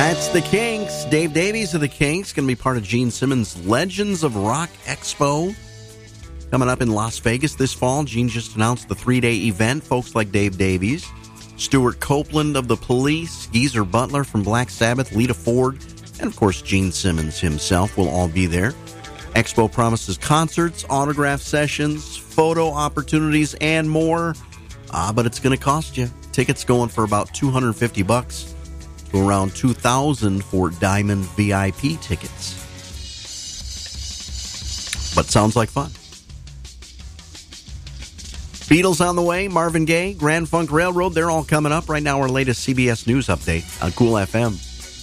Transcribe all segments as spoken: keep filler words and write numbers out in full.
That's the Kinks. Dave Davies of the Kinks going to be part of Gene Simmons' Legends of Rock Expo coming up in Las Vegas this fall. Gene just announced the three-day event. Folks like Dave Davies, Stuart Copeland of The Police, Geezer Butler from Black Sabbath, Lita Ford, and of course Gene Simmons himself will all be there. Expo promises concerts, autograph sessions, photo opportunities, and more. Ah, but it's going to cost you. Tickets going for about two hundred fifty bucks. Around two thousand for Diamond V I P tickets. But sounds like fun. Beatles on the way, Marvin Gaye, Grand Funk Railroad, they're all coming up. Right now, our latest C B S News update on Cool F M.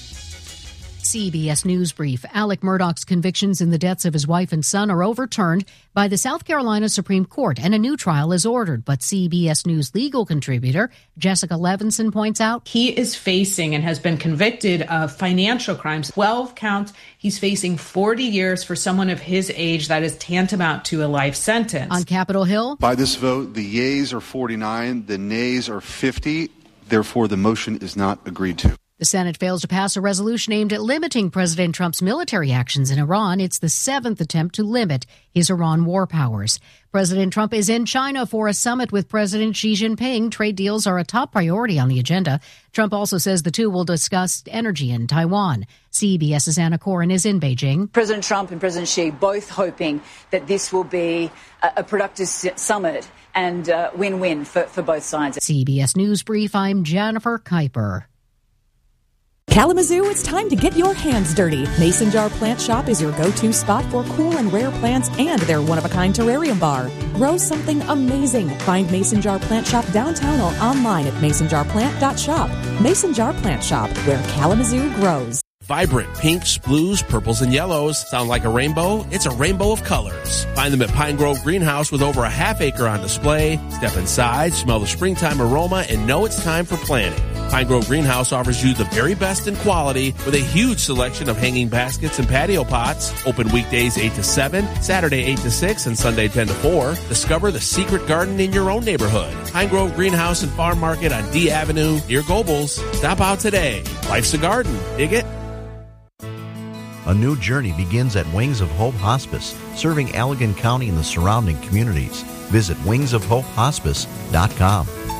C B S News Brief. Alec Murdaugh's convictions in the deaths of his wife and son are overturned by the South Carolina Supreme Court, and a new trial is ordered. But C B S News legal contributor Jessica Levinson points out he is facing and has been convicted of financial crimes. twelve counts. He's facing forty years for someone of his age. That is tantamount to a life sentence. On Capitol Hill, by this vote, the yeas are forty-nine, the nays are fifty. Therefore, the motion is not agreed to. The Senate fails to pass a resolution aimed at limiting President Trump's military actions in Iran. It's the seventh attempt to limit his Iran war powers. President Trump is in China for a summit with President Xi Jinping. Trade deals are a top priority on the agenda. Trump also says the two will discuss energy in Taiwan. CBS's Anna Coren is in Beijing. President Trump and President Xi both hoping that this will be a, a productive summit and uh, win-win for, for both sides. C B S News Brief, I'm Jennifer Kuiper. Kalamazoo, it's time to get your hands dirty. Mason Jar Plant Shop is your go-to spot for cool and rare plants and their one-of-a-kind terrarium bar. Grow something amazing. Find Mason Jar Plant Shop downtown or online at mason jar plant dot shop. Mason Jar Plant Shop, where Kalamazoo grows. Vibrant pinks, blues, purples, and yellows. Sound like a rainbow? It's a rainbow of colors. Find them at Pine Grove Greenhouse with over a half acre on display. Step inside, smell the springtime aroma, and know it's time for planting. Pine Grove Greenhouse offers you the very best in quality with a huge selection of hanging baskets and patio pots. Open weekdays eight to seven, Saturday eight to six, and Sunday ten to four. Discover the secret garden in your own neighborhood. Pine Grove Greenhouse and Farm Market on D Avenue near Gobles. Stop out today. Life's a garden. Dig it? A new journey begins at Wings of Hope Hospice, serving Allegan County and the surrounding communities. Visit wings of hope hospice dot com.